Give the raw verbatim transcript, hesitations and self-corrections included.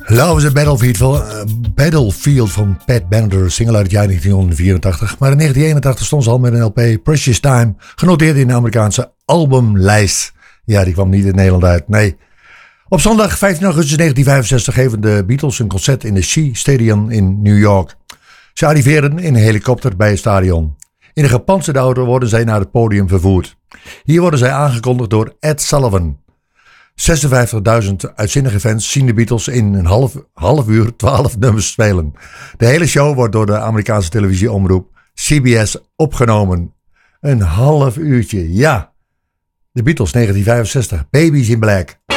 Love is a Battlefield van, uh, Battlefield van Pat Benatar, single uit het jaar negentien vierentachtig. Maar in negentien eenentachtig stond ze al met een L P, Precious Time, genoteerd in de Amerikaanse albumlijst. Ja, die kwam niet in Nederland uit, nee. Op zondag vijftien augustus negentien vijfenzestig geven de Beatles een concert in de Shea Stadium in New York. Ze arriveren in een helikopter bij het stadion. In een gepantserde auto worden zij naar het podium vervoerd. Hier worden zij aangekondigd door Ed Sullivan. zesenvijftigduizend uitzinnige fans zien de Beatles in een half, half uur twaalf nummers spelen. De hele show wordt door de Amerikaanse televisieomroep C B S opgenomen. Een half uurtje, ja. De Beatles negentien vijfenzestig, Babies in Black.